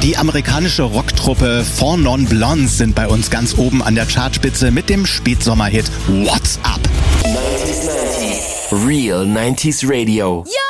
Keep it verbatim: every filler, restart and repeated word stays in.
Die amerikanische Rocktruppe Four Non Blondes sind bei uns ganz oben an der Chartspitze mit dem Spätsommerhit What's Up? neunzig neunzig Real neunziger Radio. Ja!